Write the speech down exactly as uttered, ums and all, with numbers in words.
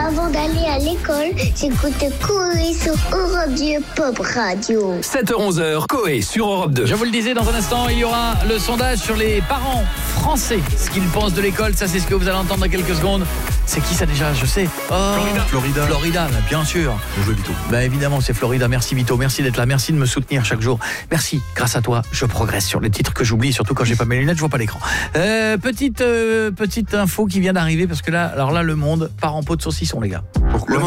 Avant d'aller à l'école, j'écoutais Coé sur Europe deux Pop Radio. sept heures onze, Coé sur Europe deux. Je vous le disais, dans un instant, il y aura le sondage sur les parents français. Ce qu'ils pensent de l'école, ça c'est ce que vous allez entendre dans quelques secondes. C'est qui ça déjà? Je sais. Oh, Florida. Florida. Florida, bien sûr. Bonjour Vito. Bah évidemment, c'est Florida. Merci Vito, merci d'être là, merci de me soutenir chaque jour. Merci, grâce à toi, je progresse sur les titres que j'oublie, surtout quand j'ai pas mes lunettes, je vois pas l'écran. Euh, petite euh, petite info qui vient d'arriver parce que là, alors là, le monde part en pot de saucisson, les gars. Pourquoi?